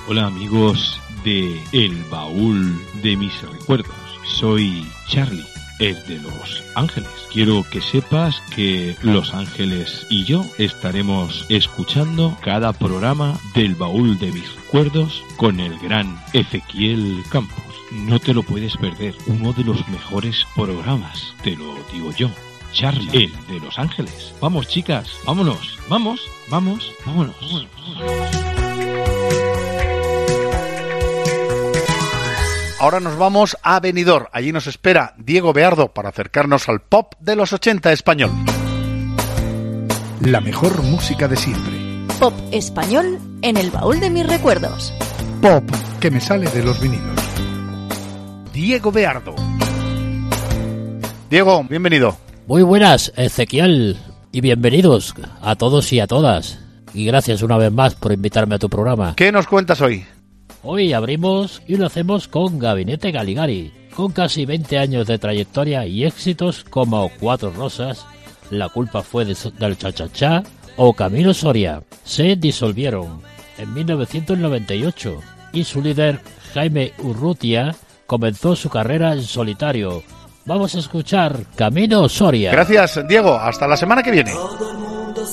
Hola amigos de El Baúl de mis Recuerdos. Soy Charlie, el de Los Ángeles. Quiero que sepas que Los Ángeles y yo estaremos escuchando cada programa del Baúl de mis Recuerdos con el gran Ezequiel Campos. No te lo puedes perder, uno de los mejores programas, te lo digo yo. Charlie, el de Los Ángeles. Vamos, chicas, vámonos, vámonos. Ahora nos vamos a Benidorm. Allí nos espera Diego Beardo para acercarnos al pop de los 80 español. La mejor música de siempre. Pop español en el baúl de mis recuerdos. Pop que me sale de los vinilos. Diego Beardo. Diego, bienvenido. Muy buenas, Ezequiel, y bienvenidos a todos y a todas. Y gracias una vez más por invitarme a tu programa. ¿Qué nos cuentas hoy? Hoy abrimos y lo hacemos con Gabinete Galigari, con casi 20 años de trayectoria y éxitos como Cuatro Rosas, La culpa fue del cha-cha-cha o Camilo Soria. Se disolvieron en 1998 y su líder, Jaime Urrutia, comenzó su carrera en solitario. Vamos a escuchar Camilo Soria. Gracias, Diego. Hasta la semana que viene.